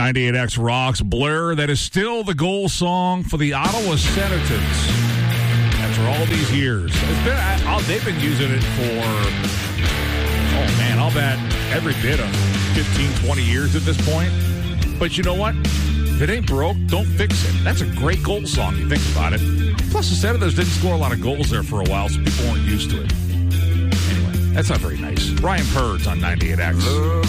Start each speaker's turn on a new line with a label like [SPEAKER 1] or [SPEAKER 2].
[SPEAKER 1] 98X rocks. Blur, that is still the goal song for the Ottawa Senators. After all these years. They've been using it for, I'll bet every bit of 15, 20 years at this point. But you know what? If it ain't broke, don't fix it. That's a great goal song, you think about it. Plus, the Senators didn't score a lot of goals there for a while, so people weren't used to it. Anyway, that's not very nice. Ryan Purds on 98X.